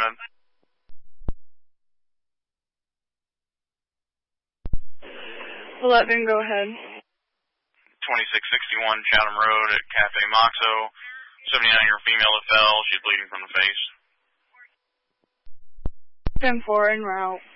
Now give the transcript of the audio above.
Med. 11, go ahead. 2661 Chatham Road at Cafe Moxo. 79-year female that fell. She's bleeding from the face. 10-4 en route.